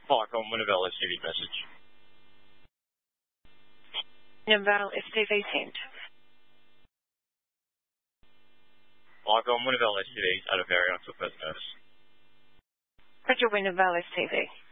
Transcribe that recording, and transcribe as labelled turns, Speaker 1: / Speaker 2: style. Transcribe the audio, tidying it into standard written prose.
Speaker 1: Michael, Wintervale STV message.
Speaker 2: Wintervale STV sent.
Speaker 1: Michael, Wintervale STV at a variance of first notice.
Speaker 2: Roger, Wintervale STV.